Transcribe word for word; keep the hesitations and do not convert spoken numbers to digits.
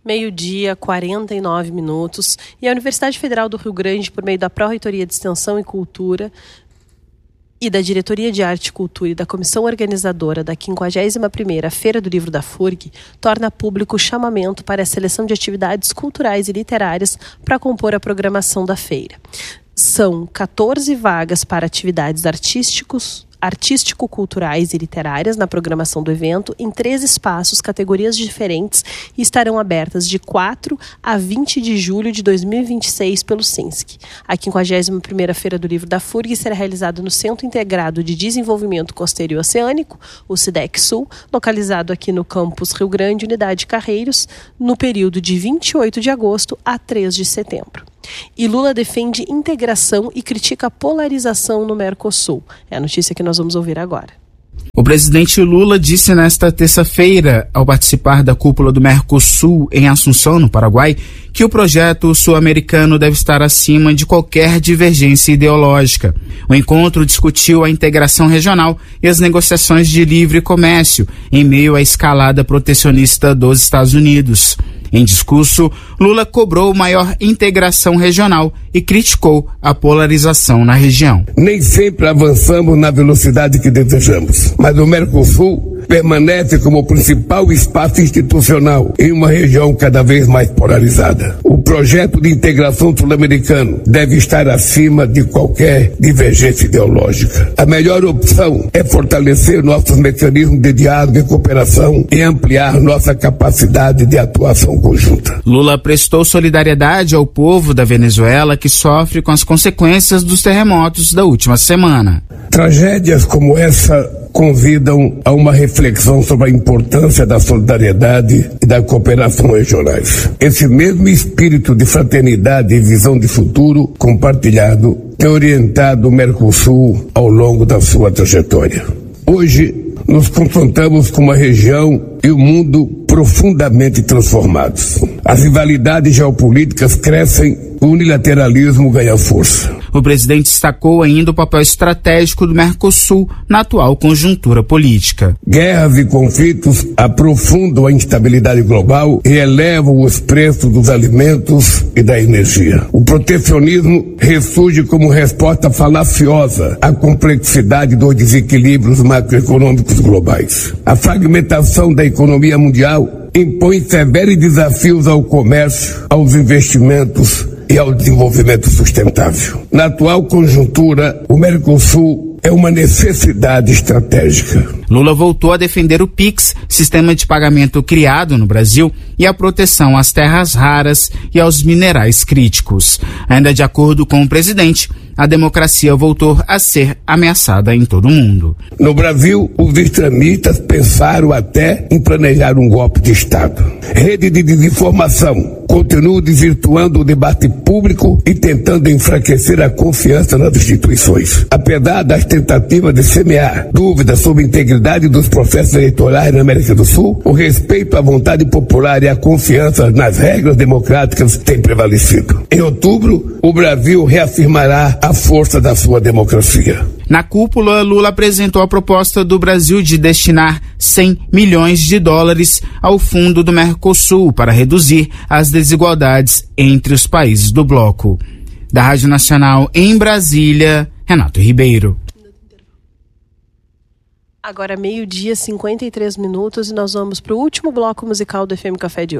Meio-dia, quarenta e nove minutos, e a Universidade Federal do Rio Grande, por meio da Pró-Reitoria de Extensão e Cultura e da Diretoria de Arte e Cultura e da Comissão Organizadora da quinquagésima primeira Feira do Livro da F U R G, torna público o chamamento para a seleção de atividades culturais e literárias para compor a programação da feira. São quatorze vagas para atividades artísticos, artístico-culturais e literárias na programação do evento em três espaços, categorias diferentes, e estarão abertas de quatro a vinte de julho de dois mil e vinte e seis pelo SENSC. A quinquagésima primeira Feira do Livro da F U R G será realizada no Centro Integrado de Desenvolvimento Costeiro e Oceânico, o SIDEC Sul, localizado aqui no campus Rio Grande, Unidade Carreiros, no período de vinte e oito de agosto a três de setembro. E Lula defende integração e critica a polarização no Mercosul. É a notícia que nós vamos ouvir agora. O presidente Lula disse nesta terça-feira, ao participar da cúpula do Mercosul em Assunção, no Paraguai, que o projeto sul-americano deve estar acima de qualquer divergência ideológica. O encontro discutiu a integração regional e as negociações de livre comércio, em meio à escalada protecionista dos Estados Unidos. Em discurso, Lula cobrou maior integração regional e criticou a polarização na região. Nem sempre avançamos na velocidade que desejamos, mas o Mercosul permanece como o principal espaço institucional em uma região cada vez mais polarizada. O projeto de integração sul-americano deve estar acima de qualquer divergência ideológica. A melhor opção é fortalecer nossos mecanismos de diálogo e cooperação e ampliar nossa capacidade de atuação conjunta. Lula prestou solidariedade ao povo da Venezuela que sofre com as consequências dos terremotos da última semana. Tragédias como essa convidam a uma reflexão sobre a importância da solidariedade e da cooperação regionais. Esse mesmo espírito de fraternidade e visão de futuro compartilhado tem orientado o Mercosul ao longo da sua trajetória. Hoje, nos confrontamos com uma região e um mundo profundamente transformados. As rivalidades geopolíticas crescem, o unilateralismo ganha força. O presidente destacou ainda o papel estratégico do Mercosul na atual conjuntura política. Guerras e conflitos aprofundam a instabilidade global e elevam os preços dos alimentos e da energia. O protecionismo ressurge como resposta falaciosa à complexidade dos desequilíbrios macroeconômicos globais. A fragmentação da economia mundial impõe severos desafios ao comércio, aos investimentos e ao desenvolvimento sustentável. Na atual conjuntura, o Mercosul é uma necessidade estratégica. Lula voltou a defender o Pix, sistema de pagamento criado no Brasil, e a proteção às terras raras e aos minerais críticos. Ainda de acordo com o presidente, a democracia voltou a ser ameaçada em todo o mundo. No Brasil, os extremistas pensaram até em planejar um golpe de Estado. Rede de desinformação continua desvirtuando o debate público e tentando enfraquecer a confiança nas instituições. Apesar das tentativas de semear dúvidas sobre a integridade dos processos eleitorais na América do Sul, o respeito à vontade popular e a confiança nas regras democráticas tem prevalecido. Em outubro, o Brasil reafirmará a força da sua democracia. Na cúpula, Lula apresentou a proposta do Brasil de destinar cem milhões de dólares ao fundo do Mercosul para reduzir as desigualdades entre os países do bloco. Da Rádio Nacional em Brasília, Renato Ribeiro. Agora meio-dia, cinquenta e três minutos, e nós vamos para o último bloco musical do F M Café de hoje.